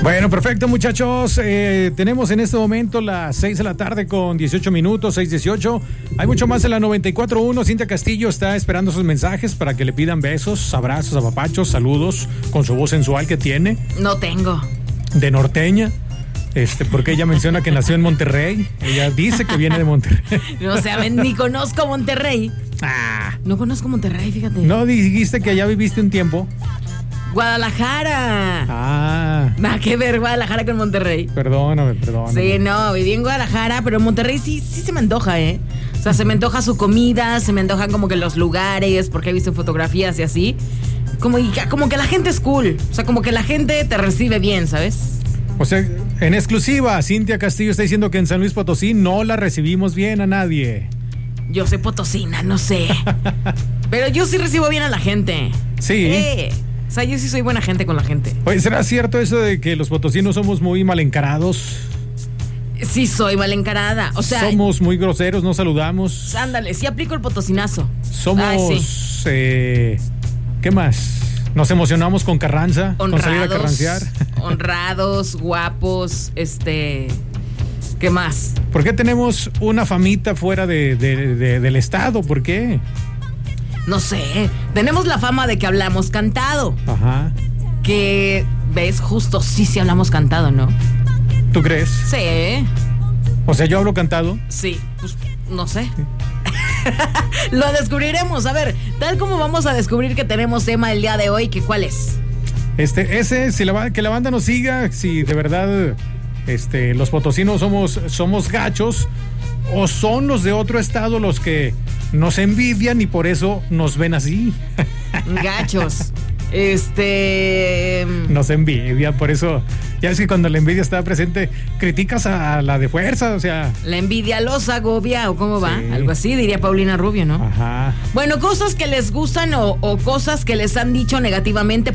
Bueno, perfecto, muchachos. Tenemos en este momento las 6 de la tarde con 18 minutos, 6:18. Hay mucho más en la 94.1. Cintia Castillo está esperando sus mensajes para que le pidan besos, abrazos, apapachos, saludos con su voz sensual que tiene. No tengo. De norteña. Porque ella menciona que nació en Monterrey. Ella dice que viene de Monterrey. No sé, ni conozco Monterrey. No conozco Monterrey, fíjate. No dijiste que allá viviste un tiempo. Guadalajara. Nada que ver Guadalajara con Monterrey. Perdóname. Sí, no, viví en Guadalajara, pero en Monterrey sí se me antoja, ¿eh? O sea, se me antoja su comida, se me antojan como que los lugares, porque he visto fotografías y así. Como que la gente es cool. O sea, como que la gente te recibe bien, ¿sabes? O sea, en exclusiva, Cintia Castillo está diciendo que en San Luis Potosí no la recibimos bien a nadie. Yo soy potosina, no sé. Pero yo sí recibo bien a la gente. Sí. O sea, yo sí soy buena gente con la gente. Oye, ¿será cierto eso de que los potosinos somos muy mal encarados? Sí, soy mal encarada. O sea, somos muy groseros, no saludamos. Ándale, sí aplico el potosinazo. Somos, ¿qué más? Nos emocionamos con Carranza, honrados, con salir a carrancear. Honrados, guapos, ¿qué más? ¿Por qué tenemos una famita fuera del estado? ¿Por qué? No sé, tenemos la fama de que hablamos cantado. Ajá. Que, ¿ves? Justo sí hablamos cantado, ¿no? ¿Tú crees? Sí. O sea, ¿yo hablo cantado? Sí, pues, no sé. Sí. Lo descubriremos. A ver, tal como vamos a descubrir que tenemos tema el día de hoy, ¿cuál es? Que la banda nos siga, si de verdad los potosinos somos gachos, o son los de otro estado los que nos envidian y por eso nos ven así. Gachos. Nos envidia, por eso. Ya ves que cuando la envidia está presente, criticas a la de fuerza, o sea. La envidia los agobia, ¿o cómo va? Sí. Algo así, diría Paulina Rubio, ¿no? Ajá. Bueno, cosas que les gustan o cosas que les han dicho negativamente.